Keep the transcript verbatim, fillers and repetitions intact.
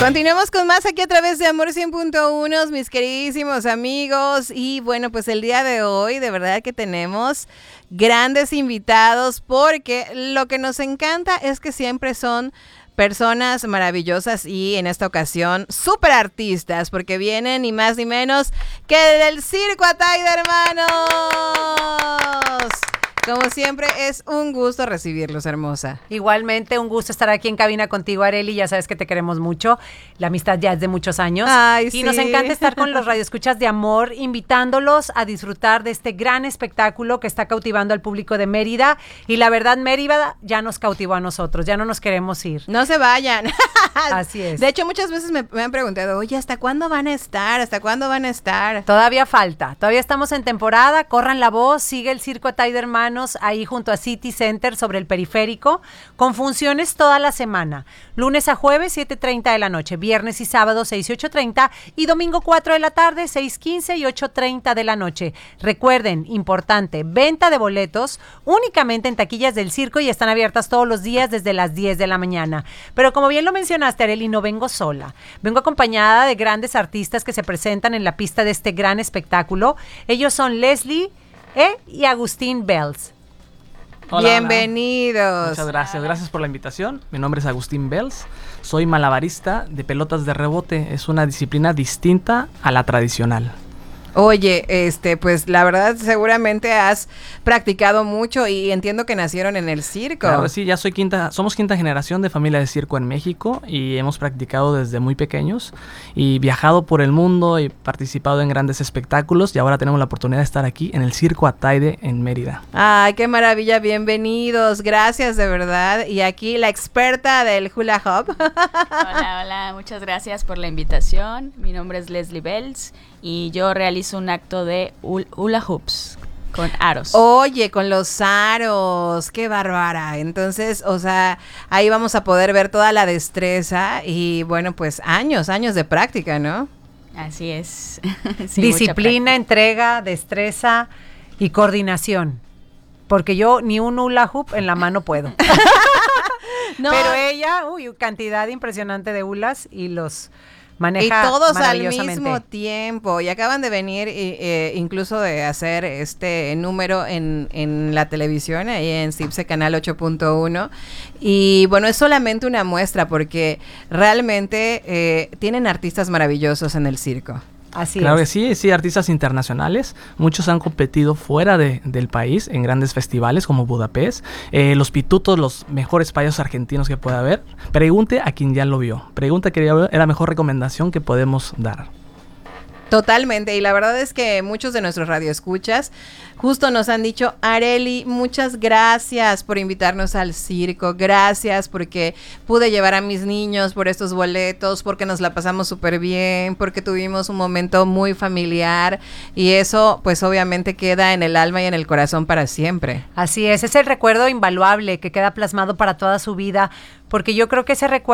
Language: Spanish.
Continuamos con más aquí a través de Amor cien punto uno, mis queridísimos amigos. Y bueno, pues el día de hoy de verdad que tenemos grandes invitados, porque lo que nos encanta es que siempre son personas maravillosas y en esta ocasión súper artistas, porque vienen ni más ni menos que del Circo Ataide, hermanos. Como siempre, es un gusto recibirlos, hermosa. Igualmente, un gusto estar aquí en cabina contigo, Arely. Ya sabes que te queremos mucho. La amistad ya es de muchos años. Ay, y sí. nos encanta estar con los radioescuchas de Amor, invitándolos a disfrutar de este gran espectáculo que está cautivando al público de Mérida. Y la verdad, Mérida ya nos cautivó a nosotros. Ya no nos queremos ir. No se vayan. Así es. De hecho, muchas veces me, me han preguntado, oye, ¿hasta cuándo van a estar? ¿Hasta cuándo van a estar? Todavía falta. Todavía estamos en temporada. Corran la voz. Sigue el Circo Ataide, hermanos, ahí junto a City Center sobre el periférico, con funciones toda la semana, lunes a jueves siete treinta de la noche, viernes y sábado seis y ocho treinta y domingo cuatro de la tarde, seis quince y ocho treinta de la noche. Recuerden, importante, venta de boletos únicamente en taquillas del circo y están abiertas todos los días desde las diez de la mañana. Pero como bien lo mencionaste, Arely, no vengo sola, vengo acompañada de grandes artistas que se presentan en la pista de este gran espectáculo. Ellos son Leslie E. y Agustín Bells. Hola, bienvenidos. Hola. Muchas gracias, gracias por la invitación. Mi nombre es Agustín Bells, soy malabarista de pelotas de rebote. Es una disciplina distinta a la tradicional. Oye, este, pues la verdad seguramente has practicado mucho y entiendo que nacieron en el circo. Claro, sí, ya soy quinta, somos quinta generación de familia de circo en México y hemos practicado desde muy pequeños y viajado por el mundo y participado en grandes espectáculos y ahora tenemos la oportunidad de estar aquí en el Circo Ataide en Mérida. Ay, qué maravilla, bienvenidos, gracias de verdad. Y aquí la experta del hula hoop. Hola, hola, muchas gracias por la invitación. Mi nombre es Leslie Bells y yo realizo un acto de hula hoops con aros. Oye, con los aros, qué bárbara. Entonces, o sea, ahí vamos a poder ver toda la destreza y bueno, pues años, años de práctica, ¿no? Así es. Sí, disciplina, entrega, destreza y coordinación. Porque yo ni un hula hoop en la mano puedo. No. Pero ella, uy, cantidad impresionante de hulas y los maneja y todos al maravillosamente. mismo tiempo y acaban de venir eh, incluso de hacer este número en, en la televisión ahí en CIPSE Canal ocho punto uno y bueno, es solamente una muestra porque realmente eh, tienen artistas maravillosos en el circo. Así claro es. que sí, sí, artistas internacionales. Muchos han competido fuera de, del país en grandes festivales como Budapest. Eh, los pitutos, los mejores payasos argentinos que pueda haber. Pregunte a quien ya lo vio. Pregunta que es la mejor recomendación que podemos dar. Totalmente, y la verdad es que muchos de nuestros radioescuchas justo nos han dicho, Arely, muchas gracias por invitarnos al circo, gracias porque pude llevar a mis niños por estos boletos, porque nos la pasamos súper bien, porque tuvimos un momento muy familiar y eso pues obviamente queda en el alma y en el corazón para siempre. Así es, es el recuerdo invaluable que queda plasmado para toda su vida, porque yo creo que ese recuerdo